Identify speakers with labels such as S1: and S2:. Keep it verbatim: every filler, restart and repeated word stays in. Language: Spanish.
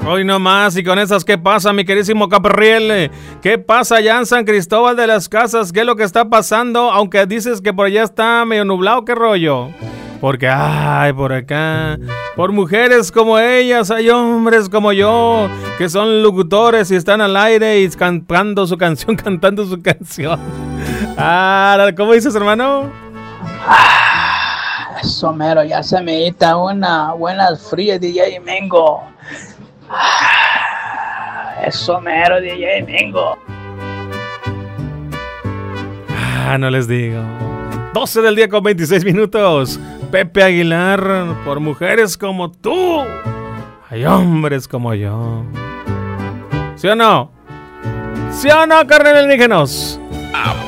S1: Hoy no más, y con esas, ¿qué pasa, mi querísimo Capriel? ¿Qué pasa allá en San Cristóbal de las Casas? ¿Qué es lo que está pasando? Aunque dices que por allá está medio nublado, ¿qué rollo? Porque, ay, por acá, por mujeres como ellas, hay hombres como yo, que son locutores y están al aire y cantando su canción, cantando su canción. Ah, ¿cómo dices, hermano?
S2: Ah, eso mero, ya se me quita una buena fría, D J Mingo. Ah, eso mero, D J Mingo.
S1: Ah, no les digo. doce del día con veintiséis minutos. Pepe Aguilar, por mujeres como tú, hay hombres como yo. ¿Sí o no? ¿Sí o no, carnal indígenas?